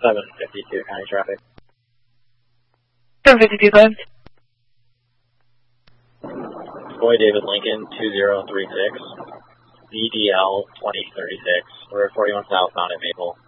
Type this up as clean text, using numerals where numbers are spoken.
752 county traffic. 752, go ahead. Boy David Lincoln 2036, VDL 2036. We're 41 southbound at Maple.